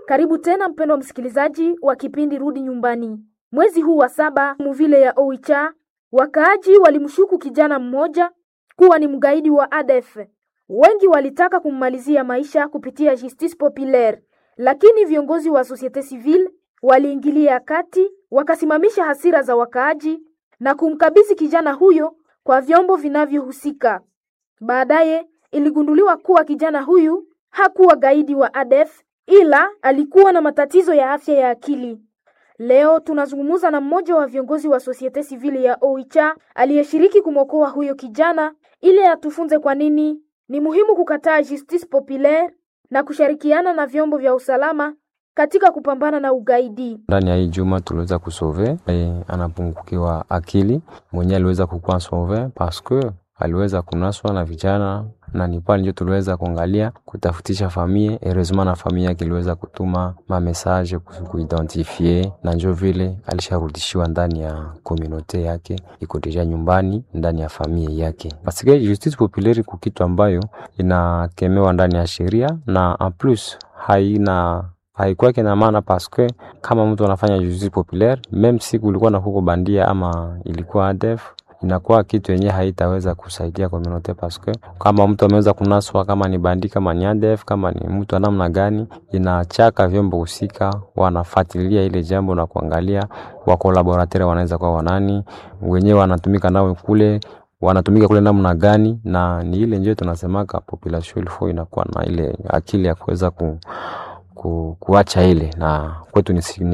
Karibu tena mpendwa msikilizaji wa kipindi Rudi Nyumbani. Mwezi huu wa 7 muvile ya Oicha, wakaaji walimshuku kijana mmoja kuwa ni mgaidi wa ADF. Wengi walitaka kummalizia maisha kupitia justice populaire, lakini viongozi wa societe civile waliingilia kati, wakasimamisha hasira za wakaaji na kumkabidhi kijana huyo kwa vyombo vinavyohusika. Baadaye iligunduliwa kuwa kijana huyu hakuwa gaidi wa ADF, ila alikuwa na matatizo ya afya ya akili. Leo tunazungumza na mmoja wa viongozi wa societe civile ya Oicha aliyeshiriki kumokoa huyo kijana ili atufunze kwa nini ni muhimu kukataa justice populaire na kushirikiana na vyombo vya usalama katika kupambana na ugaidi. Ndani ya hii juma tuliweza kusove anapungukiwa akili, mwenye aliweza kukua sauve parce que aliweza kunaswa na vijana, na ni pale ndio tuliweza kuangalia kutafutisha familia. Heureusement na familia yake iliweza kutuma ma message kuidentifie, na ndio vile alisharudishiwa ndani ya communauté yake, iko deja nyumbani ndani ya familia yake. Parce que justice populaire ku kitu ambayo inakemewa ndani ya sheria, na en plus haikuwa kina maana parce que kama mtu anafanya justice populaire, même si kulikuwa na huko bandia ama ilikuwa ADF, inakuwa kitu yenye haitaweza kusaidia community parce que kama mtu ameweza kunaswa, kama ni bandi, kama ni ADF, kama ni mtu namna gani, inachaka vyombo husika wanafuatilia ile jambo na kuangalia wa collaborateur wanaweza kuwa wanani, wenyewe wanatumika nao kule, wanatumika kule namna gani. Na ni ile ndio tunasemaka population ilifo inakuwa na ile akili ya kuweza kuacha ile, na kwetu ni